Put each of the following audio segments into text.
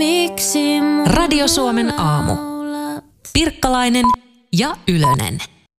Radio Suomen aamu. Pirkkalainen ja Ylönen.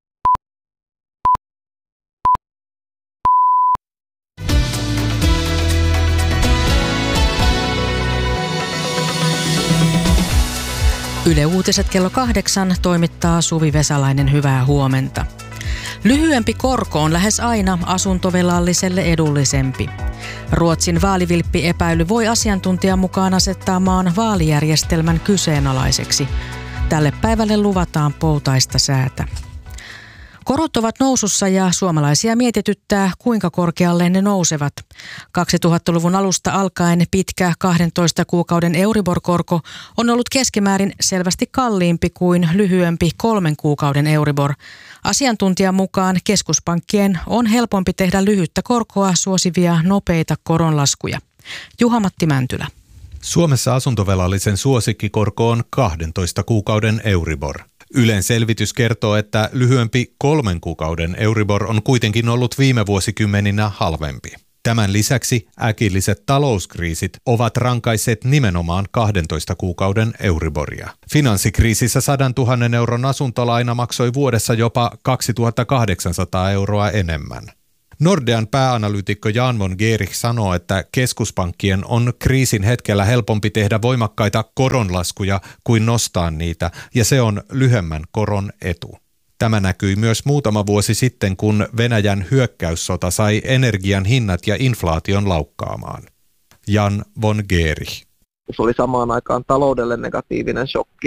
Yle Uutiset kello 8 toimittaa Suvi Vesalainen, hyvää huomenta. Lyhyempi korko on lähes aina asuntovelalliselle edullisempi. Ruotsin vaalivilppiepäily voi asiantuntijan mukaan asettaa maan vaalijärjestelmän kyseenalaiseksi. Tälle päivälle luvataan poutaista säätä. Korot ovat nousussa ja suomalaisia mietityttää, kuinka korkealle ne nousevat. 2000-luvun alusta alkaen pitkä 12 kuukauden Euribor-korko on ollut keskimäärin selvästi kalliimpi kuin lyhyempi 3 kuukauden Euribor. Asiantuntijan mukaan keskuspankkien on helpompi tehdä lyhyttä korkoa suosivia nopeita koronlaskuja. Juha-Matti Mäntylä. Suomessa asuntovelallisen suosikkikorko on 12 kuukauden Euribor. Ylen selvitys kertoo, että lyhyempi 3 kuukauden Euribor on kuitenkin ollut viime vuosikymmeninä halvempi. Tämän lisäksi äkilliset talouskriisit ovat rankaisseet nimenomaan 12 kuukauden Euriboria. Finanssikriisissä 100 000 euron asuntolaina maksoi vuodessa jopa 2 800 euroa enemmän. Nordean pääanalyytikko Jan von Gerich sanoo, että keskuspankkien on kriisin hetkellä helpompi tehdä voimakkaita koronlaskuja kuin nostaa niitä, ja se on lyhyemmän koron etu. Tämä näkyi myös muutama vuosi sitten, kun Venäjän hyökkäyssota sai energian hinnat ja inflaation laukkaamaan. Jan von Gerich. Se oli samaan aikaan taloudelle negatiivinen shokki